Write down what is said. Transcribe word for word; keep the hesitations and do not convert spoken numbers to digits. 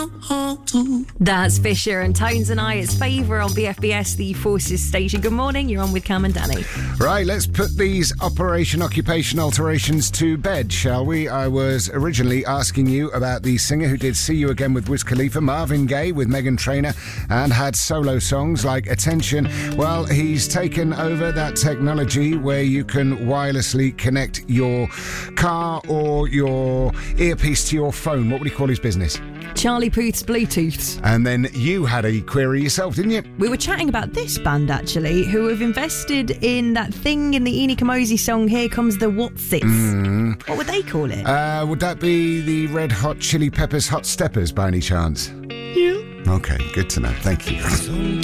That's Fisher and Tones and I. It's Favour on B F B S, the Forces station. Good morning, you're on with Cam and Danny. Right, let's put these Operation Occupation alterations to bed, shall we? I was originally asking you about the singer who did See You Again with Wiz Khalifa, Marvin Gaye with Meghan Trainor, and had solo songs like Attention. Well, he's taken over that technology where you can wirelessly connect your car or your earpiece to your phone. What would he call his business? Charlie Puth's Bluetooth. And then you had a query yourself, didn't you? We were chatting about this band, actually, who have invested in that thing in the Eni Kamosi song, Here Comes the What's It. Mm. What would they call it? Uh, would that be the Red Hot Chili Peppers Hot Steppers by any chance? Yeah. Okay, good to know. Thank you.